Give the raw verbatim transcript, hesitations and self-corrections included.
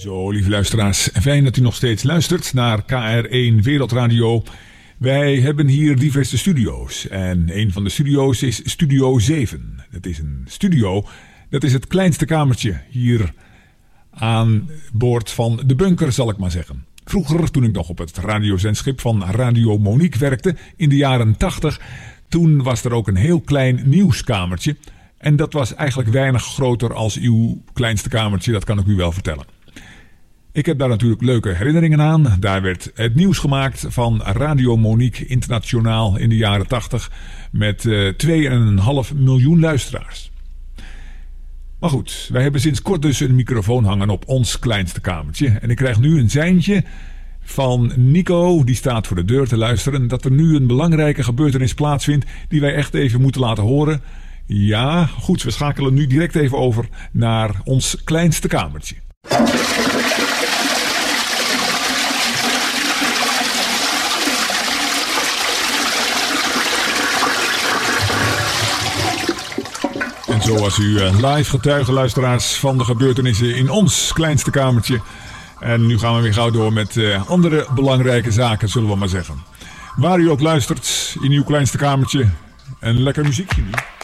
Zo, lieve luisteraars, fijn dat u nog steeds luistert naar K R één Wereldradio. Wij hebben hier diverse studio's en een van de studio's is Studio zeven. Dat is een studio, dat is het kleinste kamertje hier aan boord van de bunker, zal ik maar zeggen. Vroeger, toen ik nog op het radiozendschip van Radio Monique werkte in de jaren tachtig, toen was er ook een heel klein nieuwskamertje. En dat was eigenlijk weinig groter als uw kleinste kamertje, dat kan ik u wel vertellen. Ik heb daar natuurlijk leuke herinneringen aan. Daar werd het nieuws gemaakt van Radio Monique Internationaal in de jaren tachtig met uh, twee komma vijf miljoen luisteraars. Maar goed, wij hebben sinds kort dus een microfoon hangen op ons kleinste kamertje. En ik krijg nu een seintje van Nico, die staat voor de deur te luisteren, dat er nu een belangrijke gebeurtenis plaatsvindt die wij echt even moeten laten horen. Ja, goed, we schakelen nu direct even over naar ons kleinste kamertje. En zo was u live getuige, luisteraars, van de gebeurtenissen in ons kleinste kamertje. En nu gaan we weer gauw door met uh, andere belangrijke zaken, zullen we maar zeggen. Waar u ook luistert, in uw kleinste kamertje, een lekker muziekje nu.